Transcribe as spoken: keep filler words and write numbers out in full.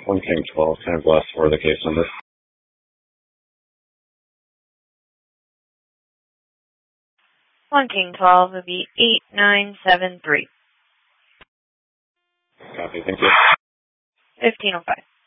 one King twelve, kind of last for the case number. one King twelve would be eight nine seven three. Copy, thank you. fifteen oh five.